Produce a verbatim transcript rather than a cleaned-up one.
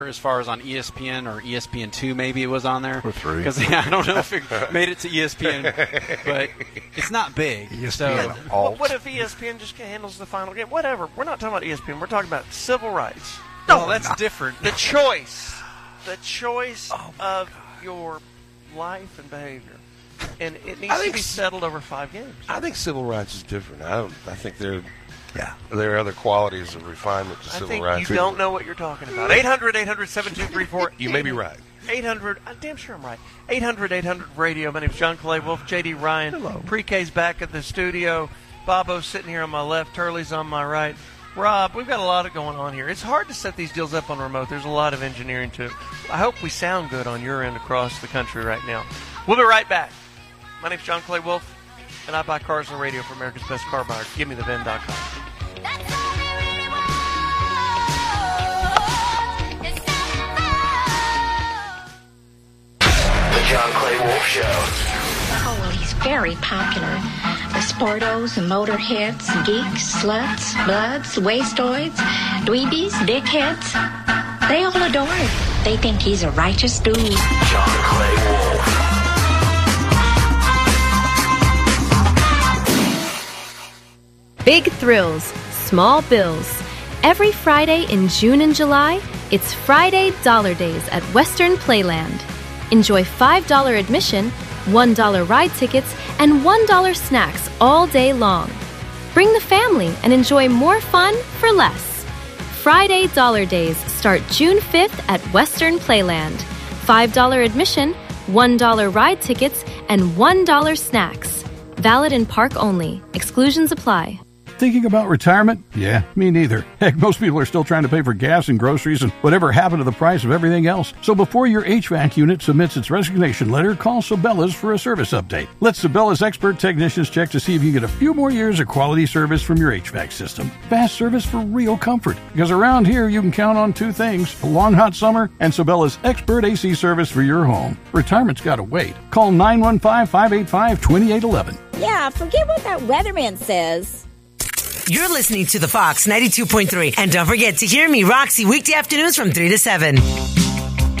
as far as on E S P N or E S P N two, maybe it was on there. Or three. Because yeah, I don't know if it made it to E S P N, but it's not big. E S P N So alt. What if E S P N just handles the final game? Whatever. We're not talking about E S P N. We're talking about civil rights. no, that's different. The choice. The choice Oh, of your life and behavior. And it needs I to think be s- settled over five games. I think civil rights is different. I don't. I think there Yeah. there are other qualities of refinement to I civil think rights. you don't know what you're talking about. eight hundred, eight hundred, seven two three four You may be right. eight hundred, I'm damn sure I'm right. eight hundred, eight hundred radio. My name's John Clay Wolf, J D Ryan. Hello. Pre-K's back at the studio. Bobo's sitting here on my left. Turley's on my right. Rob, we've got a lot of going on here. It's hard to set these deals up on remote. There's a lot of engineering to it. I hope we sound good on your end across the country right now. We'll be right back. My name's John Clay Wolf, and I buy cars on the radio for America's Best Car Buyer. Give me the V I N dot com. The John Clay Wolf Show. Oh, well, he's very popular. The sportos, the motorheads, geeks, sluts, bloods, wastoids, dweebies, dickheads. They all adore him. They think he's a righteous dude. John Clay Wolf. Big thrills, small bills. Every Friday in June and July, it's Friday Dollar Days at Western Playland. Enjoy five dollars admission, one dollar ride tickets, and one dollar snacks all day long. Bring the family and enjoy more fun for less. Friday Dollar Days start June fifth at Western Playland. five dollars admission, one dollar ride tickets, and one dollar snacks. Valid in park only. Exclusions apply. Thinking about retirement? Yeah, me neither. Heck, most people are still trying to pay for gas and groceries and whatever happened to the price of everything else. So before your H V A C unit submits its resignation letter, call Sabela's for a service update. Let Sabela's expert technicians check to see if you get a few more years of quality service from your H V A C system. Fast service for real comfort. Because around here, you can count on two things: a long hot summer and Sabela's expert A C service for your home. Retirement's got to wait. Call nine one five, five eight five, two eight one one. Yeah, forget what that weatherman says. You're listening to the Fox ninety-two point three. And don't forget to hear me, Roxy, weekday afternoons from three to seven.